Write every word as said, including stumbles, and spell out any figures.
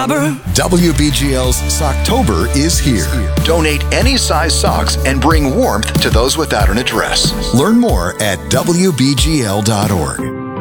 Rubber. W B G L's Socktober is here. Donate any size socks and bring warmth to those without an address. Learn more at W B G L dot org.